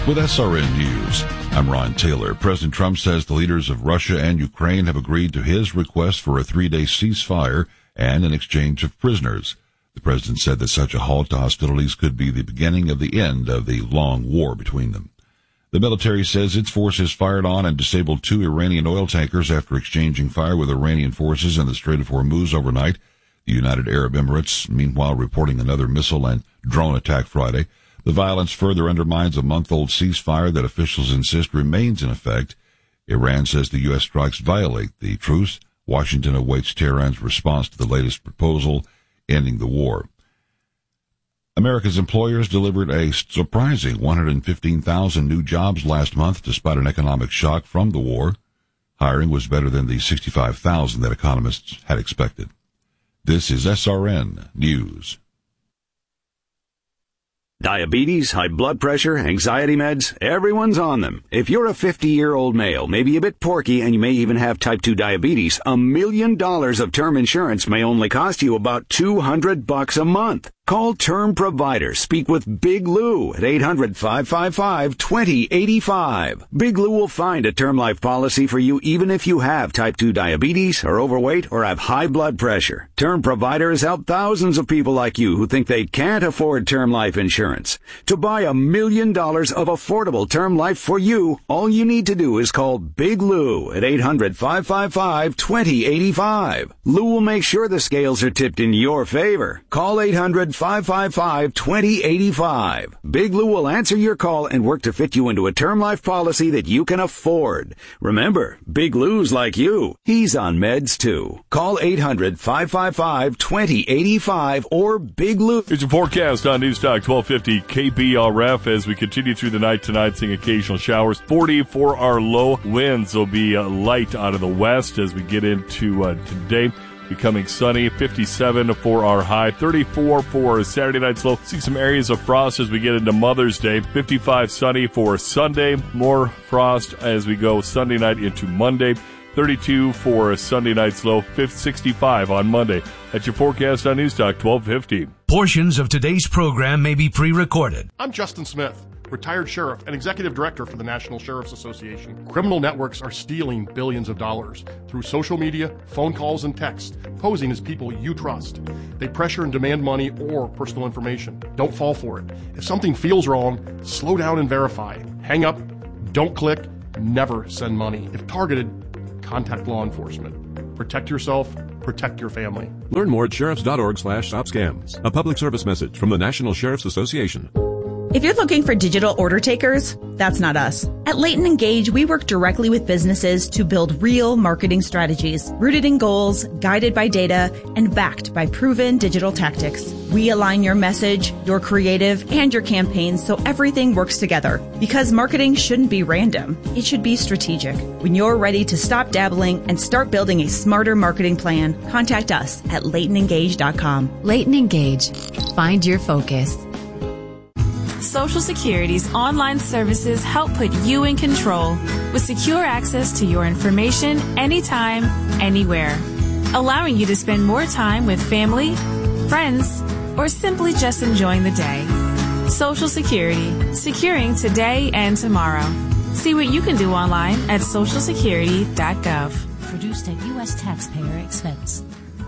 with SRN News. I'm Ron Taylor. President Trump says the leaders of Russia and Ukraine have agreed to his request for a 3-day ceasefire and an exchange of prisoners. The president said that such a halt to hostilities could be the beginning of the end of the long war between them. The military says its forces fired on and disabled 2 Iranian oil tankers after exchanging fire with Iranian forces in the Strait of Hormuz overnight. The United Arab Emirates, meanwhile, reporting another missile and drone attack Friday. The violence further undermines a month-old ceasefire that officials insist remains in effect. Iran says the U.S. strikes violate the truce. Washington awaits Tehran's response to the latest proposal, ending the war. America's employers delivered a surprising 115,000 new jobs last month despite an economic shock from the war. Hiring was better than the 65,000 that economists had expected. This is SRN News. Diabetes, high blood pressure, anxiety meds, everyone's on them. If you're a 50-year-old male, maybe a bit porky, and you may even have type 2 diabetes, $1 million of term insurance may only cost you about $200 a month. Call Term Provider. Speak with Big Lou at 800-555-2085. Big Lou will find a term life policy for you even if you have type 2 diabetes, are overweight, or have high blood pressure. Term Provider has helped thousands of people like you who think they can't afford term life insurance. To buy $1 million of affordable term life for you, all you need to do is call Big Lou at 800-555-2085. Lou will make sure the scales are tipped in your favor. Call 800-555-2085. Big Lou will answer your call and work to fit you into a term life policy that you can afford. Remember, Big Lou's like you. He's on meds too. Call 800-555-2085 or Big Lou. Here's a forecast on Newstalk 1250 KBRF as we continue through the night tonight, seeing occasional showers. 40 for our low. Winds will be light out of the west as we get into today. Becoming sunny, 57 for our high, 34 for Saturday night's low. See some areas of frost as we get into Mother's Day. 55 sunny for Sunday, more frost as we go Sunday night into Monday. 32 for Sunday night's low, 65 on Monday. That's your forecast on Newstalk 1250. Portions of today's program may be pre-recorded. I'm Justin Smith, retired sheriff and executive director for the National Sheriff's Association. Criminal networks are stealing billions of dollars through social media, phone calls, and text, posing as people you trust. They pressure and demand money or personal information. Don't fall for it. If something feels wrong, slow down and verify. Hang up, don't click, never send money. If targeted, contact law enforcement. Protect yourself, protect your family. Learn more at sheriffs.org/stopscams. A public service message from the National Sheriff's Association. If you're looking for digital order takers, that's not us. At Leighton & Gage, we work directly with businesses to build real marketing strategies, rooted in goals, guided by data, and backed by proven digital tactics. We align your message, your creative, and your campaigns so everything works together. Because marketing shouldn't be random. It should be strategic. When you're ready to stop dabbling and start building a smarter marketing plan, contact us at LeightonEngage.com. Leighton & Gage. Find your focus. Social Security's online services help put you in control with secure access to your information anytime, anywhere, allowing you to spend more time with family, friends, or simply just enjoying the day. Social Security, securing today and tomorrow. See what you can do online at socialsecurity.gov. Produced at U.S. taxpayer expense.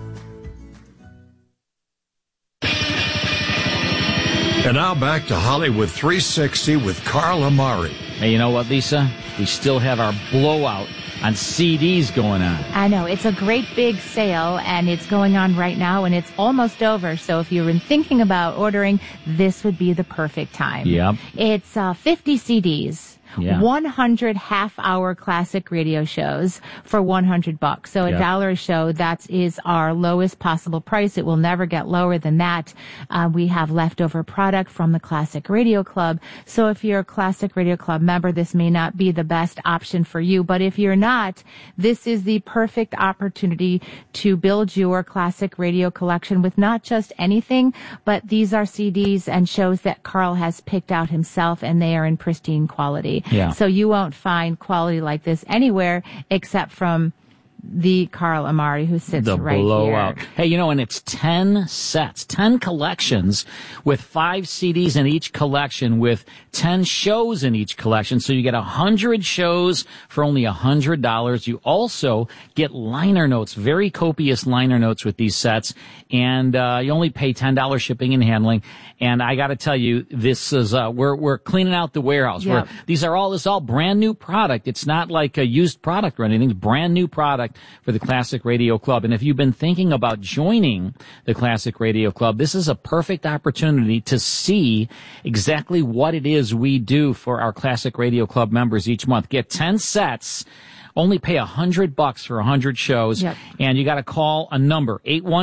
And now back to Hollywood 360 with Carl Amari. Hey, you know what, Lisa? We still have our blowout on CDs going on. I know. It's a great big sale, and it's going on right now, and it's almost over. So if you've been thinking about ordering, this would be the perfect time. Yep. It's 50 CDs. Yeah. 100 half-hour classic radio shows for $100. So $1 a show, that is our lowest possible price. It will never get lower than that. We have leftover product from the Classic Radio Club. So if you're a Classic Radio Club member, this may not be the best option for you. But if you're not, this is the perfect opportunity to build your classic radio collection with not just anything, but these are CDs and shows that Carl has picked out himself, and they are in pristine quality. Yeah. So you won't find quality like this anywhere except from the Carl Amari, who sits right blowout. here. Hey, and it's 10 sets, 10 collections with 5 CDs in each collection with 10 shows in each collection. So you get 100 shows for only $100. You also get liner notes, very copious liner notes with these sets. And you only pay $10 shipping and handling. And I got to tell you, this is we're cleaning out the warehouse. Yep. This is all brand new product. It's not like a used product or anything. It's brand new product for the Classic Radio Club. And if you've been thinking about joining the Classic Radio Club, this is a perfect opportunity to see exactly what it is we do for our Classic Radio Club members each month. Get 10 sets. Only pay $100 for 100 shows. Yep. And you got to call a number,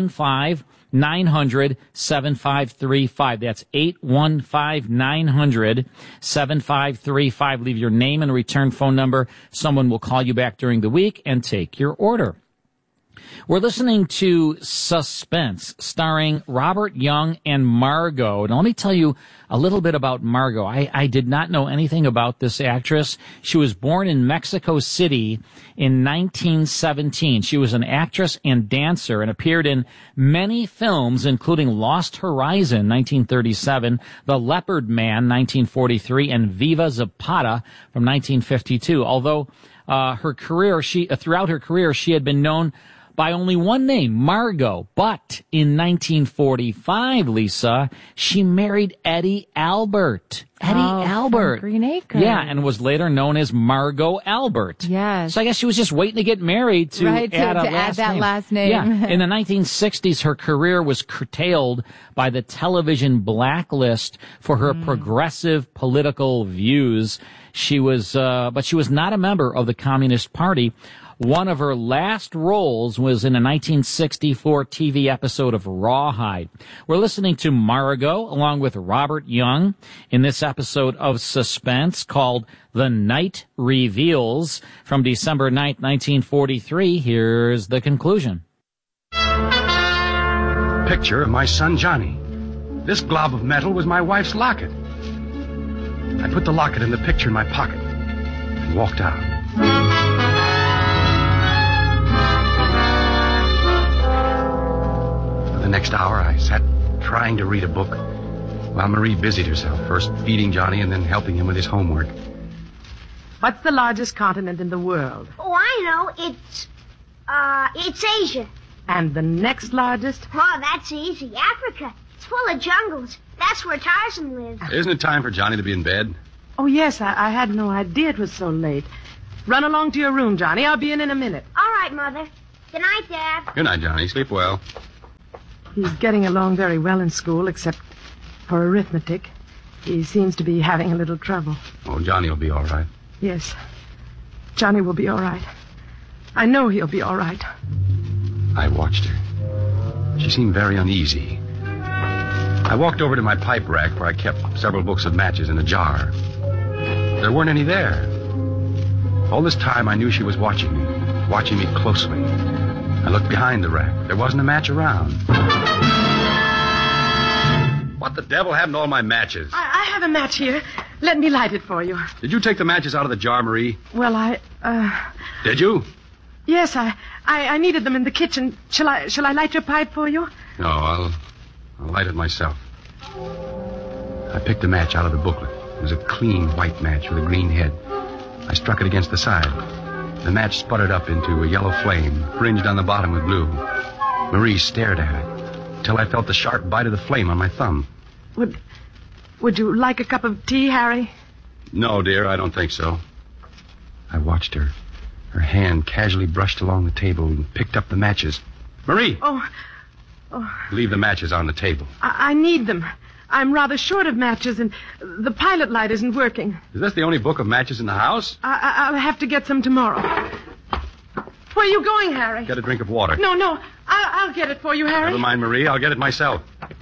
815-900-7535. That's 815-900-7535. Leave your name and return phone number. Someone will call you back during the week and take your order. We're listening to Suspense, starring Robert Young and Margot. And let me tell you a little bit about Margot. I did not know anything about this actress. She was born in Mexico City in 1917. She was an actress and dancer and appeared in many films, including Lost Horizon, 1937, The Leopard Man, 1943, and Viva Zapata from 1952. Although throughout her career, she had been known by only one name, Margot. But in 1945, Lisa, she married Eddie Albert. Albert. From Green Acres. Yeah, and was later known as Margot Albert. Yes. So I guess she was just waiting to get married to add that last name. Yeah. In the 1960s, her career was curtailed by the television blacklist for her progressive political views. But she was not a member of the Communist Party. One of her last roles was in a 1964 TV episode of Rawhide. We're listening to Margot along with Robert Young in this episode of Suspense called The Night Reveals from December 9th, 1943. Here's the conclusion. Picture of my son Johnny. This glob of metal was my wife's locket. I put the locket and the picture in my pocket and walked out. The next hour, I sat trying to read a book while Marie busied herself, first feeding Johnny and then helping him with his homework. What's the largest continent in the world? Oh, I know. It's Asia. And the next largest? Oh, that's easy. Africa. It's full of jungles. That's where Tarzan lives. Isn't it time for Johnny to be in bed? Oh, yes. I had no idea it was so late. Run along to your room, Johnny. I'll be in a minute. All right, Mother. Good night, Dad. Good night, Johnny. Sleep well. He's getting along very well in school, except for arithmetic. He seems to be having a little trouble. Oh, Johnny will be all right. Yes. Johnny will be all right. I know he'll be all right. I watched her. She seemed very uneasy. I walked over to my pipe rack where I kept several books of matches in a jar. There weren't any there. All this time I knew she was watching me closely. I looked behind the rack. There wasn't a match around. What the devil happened to all my matches? I have a match here. Let me light it for you. Did you take the matches out of the jar, Marie? Well, Did you? Yes, I needed them in the kitchen. Shall I light your pipe for you? No, I'll light it myself. I picked a match out of the booklet. It was a clean white match with a green head. I struck it against the side. The match sputtered up into a yellow flame, fringed on the bottom with blue. Marie stared at it till I felt the sharp bite of the flame on my thumb. Would you like a cup of tea, Harry? No, dear, I don't think so. I watched her. Her hand casually brushed along the table and picked up the matches. Marie! Oh. Leave the matches on the table. I need them. I'm rather short of matches, and the pilot light isn't working. Is this the only book of matches in the house? I'll have to get some tomorrow. Where are you going, Harry? Get a drink of water. No. I'll get it for you, Harry. Never mind, Marie. I'll get it myself.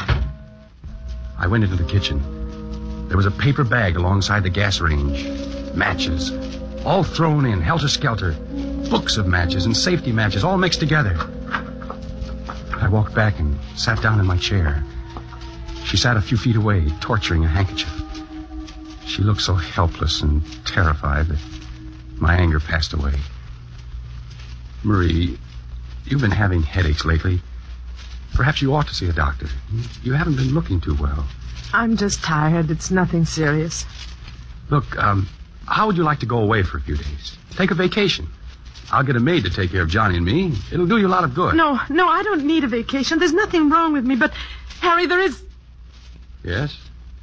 I went into the kitchen. There was a paper bag alongside the gas range. Matches. All thrown in, helter-skelter. Books of matches and safety matches, all mixed together. I walked back and sat down in my chair. She sat a few feet away, torturing a handkerchief. She looked so helpless and terrified that my anger passed away. Marie, you've been having headaches lately. Perhaps you ought to see a doctor. You haven't been looking too well. I'm just tired. It's nothing serious. Look, how would you like to go away for a few days? Take a vacation. I'll get a maid to take care of Johnny and me. It'll do you a lot of good. No, I don't need a vacation. There's nothing wrong with me, but, Harry, there is... Yes?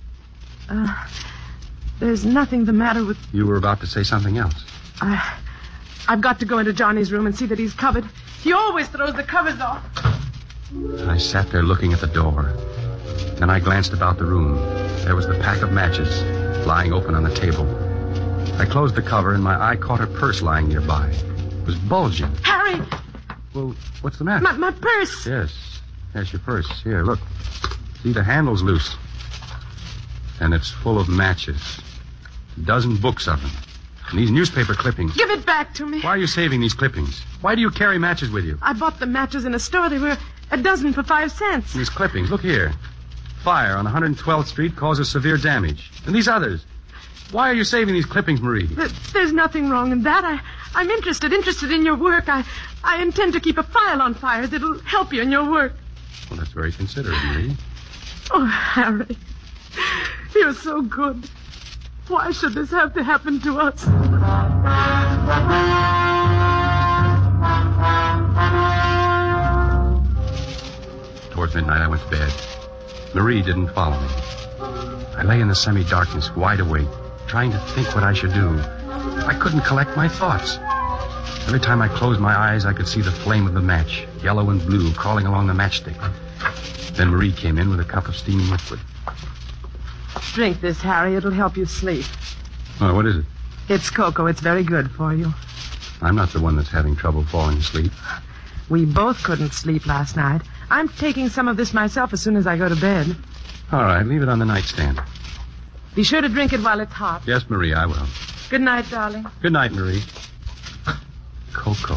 There's nothing the matter with... You were about to say something else. I've got to go into Johnny's room and see that he's covered. He always throws the covers off. I sat there looking at the door. Then I glanced about the room. There was the pack of matches lying open on the table. I closed the cover and my eye caught her purse lying nearby. It was bulging. Harry! Well, what's the matter? My purse! Yes, your purse. Here, look. See, the handle's loose. And it's full of matches. A dozen books of them. And these newspaper clippings. Give it back to me. Why are you saving these clippings? Why do you carry matches with you? I bought the matches in a store. They were a dozen for 5 cents. These clippings, look here. Fire on 112th Street causes severe damage. And these others. Why are you saving these clippings, Marie? There's nothing wrong in that. I'm interested in your work. I intend to keep a file on fires. It'll help you in your work. Well, that's very considerate, Marie. Oh, Harry. You're so good. Why should this have to happen to us? Towards midnight, I went to bed. Marie didn't follow me. I lay in the semi-darkness, wide awake, trying to think what I should do. I couldn't collect my thoughts. Every time I closed my eyes, I could see the flame of the match, yellow and blue, crawling along the matchstick. Then Marie came in with a cup of steaming liquid. Drink this, Harry. It'll help you sleep. Oh, what is it? It's cocoa. It's very good for you. I'm not the one that's having trouble falling asleep. We both couldn't sleep last night. I'm taking some of this myself as soon as I go to bed. All right, leave it on the nightstand. Be sure to drink it while it's hot. Yes, Marie, I will. Good night, darling. Good night, Marie. Cocoa.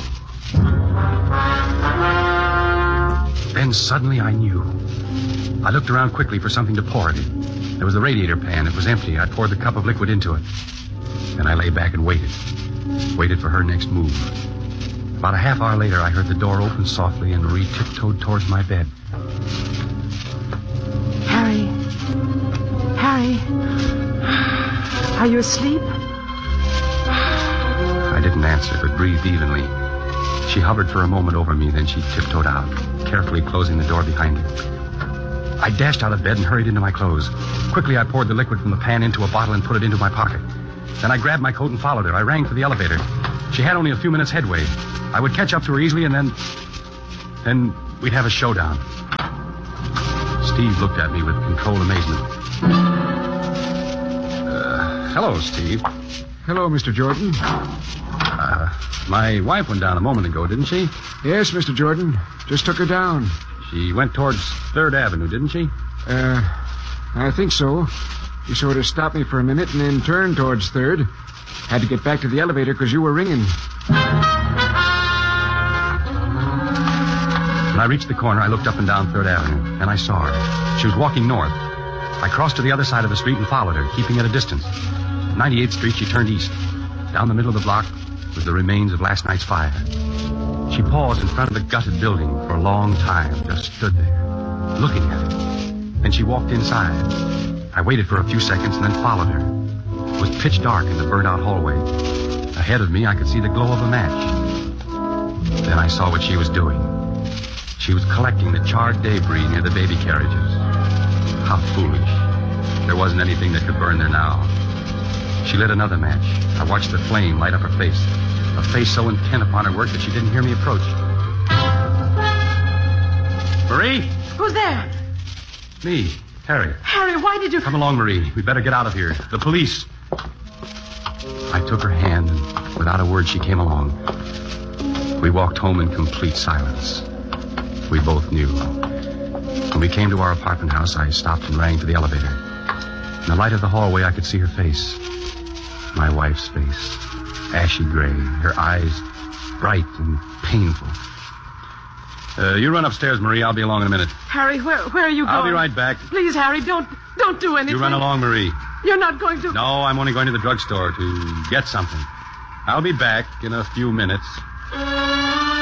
Then suddenly I knew. I looked around quickly for something to pour it in. There was the radiator pan. It was empty. I poured the cup of liquid into it. Then I lay back and waited. Waited for her next move. About a half hour later, I heard the door open softly and Marie tiptoed towards my bed. Harry. Are you asleep? I didn't answer, but breathed evenly. She hovered for a moment over me, then she tiptoed out, carefully closing the door behind her. I dashed out of bed and hurried into my clothes. Quickly, I poured the liquid from the pan into a bottle and put it into my pocket. Then I grabbed my coat and followed her. I rang for the elevator. She had only a few minutes headway. I would catch up to her easily, and then we'd have a showdown. Steve looked at me with controlled amazement. Hello, Steve. Hello, Mr. Jordan. My wife went down a moment ago, didn't she? Yes, Mr. Jordan. Just took her down. She went towards 3rd Avenue, didn't she? I think so. She sort of stopped me for a minute and then turned towards 3rd. Had to get back to the elevator because you were ringing. When I reached the corner, I looked up and down 3rd Avenue, and I saw her. She was walking north. I crossed to the other side of the street and followed her, keeping at a distance. 98th Street, she turned east. Down the middle of the block was the remains of last night's fire. She paused in front of the gutted building for a long time, just stood there, looking at it. Then she walked inside. I waited for a few seconds and then followed her. It was pitch dark in the burnt-out hallway. Ahead of me, I could see the glow of a match. Then I saw what she was doing. She was collecting the charred debris near the baby carriages. How foolish. There wasn't anything that could burn there now. She lit another match. I watched the flame light up her face. A face so intent upon her work that she didn't hear me approach. Marie? Who's there? Me, Harry. Harry, why did you... Come along, Marie. We'd better get out of here. The police. I took her hand, and without a word, she came along. We walked home in complete silence. We both knew. When we came to our apartment house, I stopped and rang for the elevator. In the light of the hallway, I could see her face. My wife's face. Ashy gray. Her eyes bright and painful. You run upstairs, Marie. I'll be along in a minute. Harry, where are you going? I'll be right back. Please, Harry, don't do anything. You run along, Marie. You're not going to... No, I'm only going to the drugstore to get something. I'll be back in a few minutes.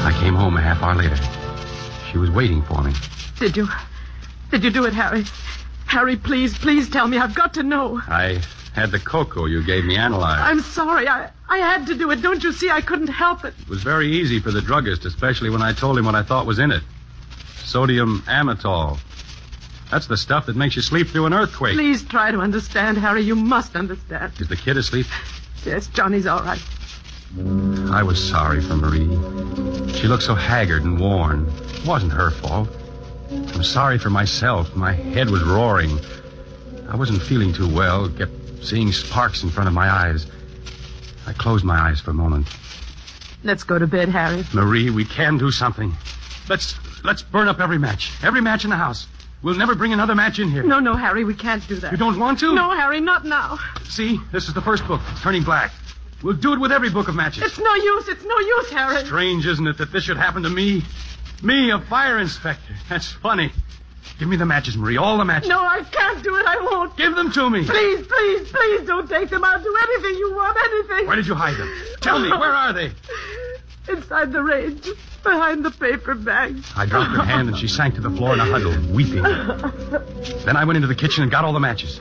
I came home a half hour later. She was waiting for me. Did you do it, Harry? Harry, please tell me. I've got to know. I had the cocoa you gave me analyzed. I'm sorry. I had to do it. Don't you see? I couldn't help it. It was very easy for the druggist, especially when I told him what I thought was in it. Sodium amytal. That's the stuff that makes you sleep through an earthquake. Please try to understand, Harry. You must understand. Is the kid asleep? Yes, Johnny's all right. I was sorry for Marie. She looked so haggard and worn. It wasn't her fault. I'm sorry for myself. My head was roaring. I wasn't feeling too well. Kept seeing sparks in front of my eyes. I closed my eyes for a moment. Let's go to bed, Harry. Marie, we can do something. Let's burn up every match. Every match in the house. We'll never bring another match in here. No, Harry, we can't do that. You don't want to? No, Harry, not now. See, this is the first book. It's turning black. We'll do it with every book of matches. It's no use, Harry. Strange, isn't it, that this should happen to me? Me, a fire inspector. That's funny. Give me the matches, Marie, all the matches. No, I can't do it. I won't. Give them to me. Please don't take them. I'll do anything you want, anything. Where did you hide them? Tell me, where are they? Inside the range, behind the paper bag. I dropped her hand and she sank to the floor in a huddle, weeping. Then I went into the kitchen and got all the matches.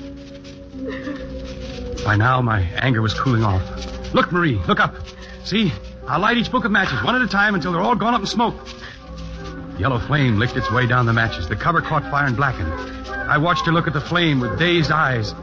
By now, my anger was cooling off. Look, Marie, look up. See, I'll light each book of matches one at a time until they're all gone up in smoke. Yellow flame licked its way down the matches. The cover caught fire and blackened. I watched her look at the flame with dazed eyes.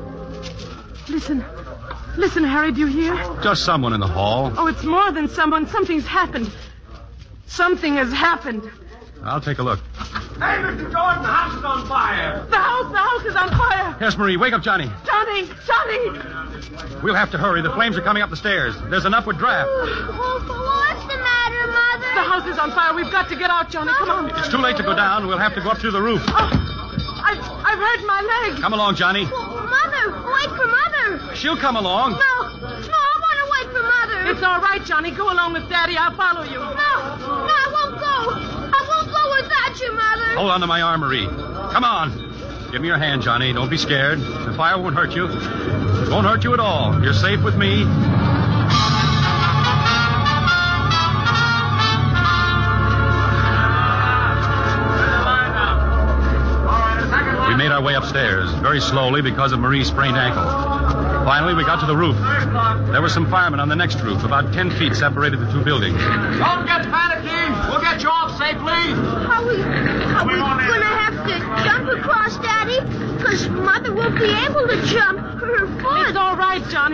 Listen, Harry, do you hear? Just someone in the hall. Oh, it's more than someone. Something's happened. Something has happened. I'll take a look. Hey, Mr. Jordan, the house is on fire. The house is on fire. Yes, Marie, wake up Johnny. Johnny! We'll have to hurry. The flames are coming up the stairs. There's an upward draft. What's the matter, Mother? The house is on fire. We've got to get out, Johnny. Come on. It's too late to go down. We'll have to go up through the roof. I've hurt my leg. Come along, Johnny. Mother, wait for Mother. She'll come along. No, I want to wait for Mother. It's all right, Johnny. Go along with Daddy. I'll follow you. No, I won't go. I won't go without you, Mother. Hold on to my arm, Marie. Come on. Give me your hand, Johnny. Don't be scared. The fire won't hurt you. It won't hurt you at all. You're safe with me. We made our way upstairs, very slowly because of Marie's sprained ankle. Finally, we got to the roof. There were some firemen on the next roof. About 10 feet separated the two buildings. Don't get panicky. We'll get you off safely. Are we going to have to jump across, Daddy? Because Mother won't be able to jump. Her foot. It's all right, Johnny.